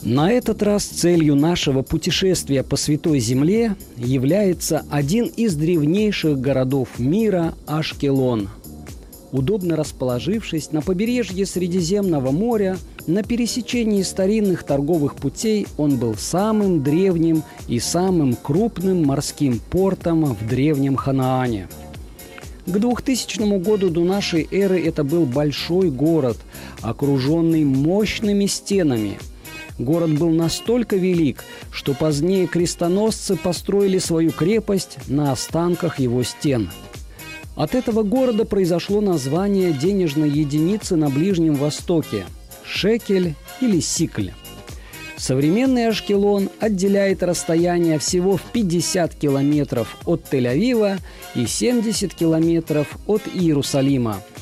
На этот раз целью нашего путешествия по Святой Земле является один из древнейших городов мира – Ашкелон. Удобно расположившись на побережье Средиземного моря, на пересечении старинных торговых путей, он был самым древним и самым крупным морским портом в древнем Ханаане. К 2000 году до нашей эры это был большой город, окруженный мощными стенами. Город был настолько велик, что позднее крестоносцы построили свою крепость на останках его стен. От этого города произошло название денежной единицы на Ближнем Востоке – шекель или сикль. Современный Ашкелон отделяет расстояние всего в 50 километров от Тель-Авива и 70 километров от Иерусалима.